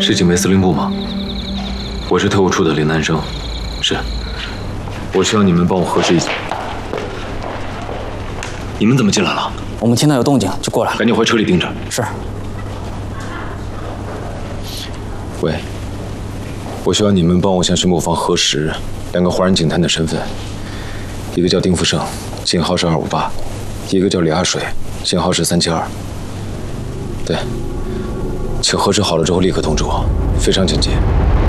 是警卫司令部吗？我是特务处的林南生，是。我需要你们帮我核实一下。你们怎么进来了？ 我们听到有动静就过来了。 赶紧回车里盯着。 是。 喂，我需要你们帮我向巡捕房核实2个华人警探的身份，一个叫丁福胜，信号是258，一个叫李阿水，信号是372。对，请核实好了之后立刻通知我，非常紧急。